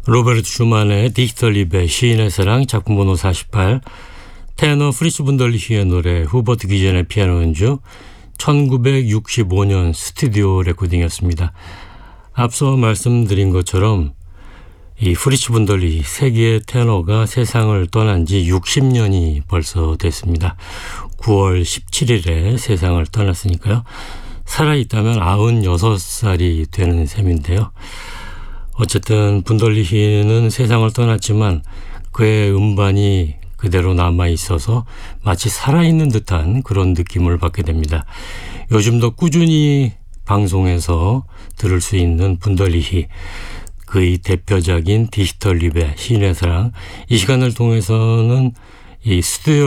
로베르트 슈만의 디히터 리베 시인의 사랑 작품 번호 48, 테너 프리츠 분덜리히의 노래, 후버트 기전의 피아노 연주, 1965년 스튜디오 레코딩이었습니다. 앞서 말씀드린 것처럼 이 프리츠 분덜리히 세계의 테너가 세상을 떠난 지 60년이 벌써 됐습니다. 9월 17일에 세상을 떠났으니까요. 살아있다면 96살이 되는 셈인데요. 어쨌든 분덜리히는 세상을 떠났지만 그의 음반이 그대로 남아있어서 마치 살아있는 듯한 그런 느낌을 받게 됩니다. 요즘도 꾸준히 방송에서 들을 수 있는 분덜리히, 그의 대표작인 디히터 리베 시인의 사랑, 이 시간을 통해서는 이 스튜디오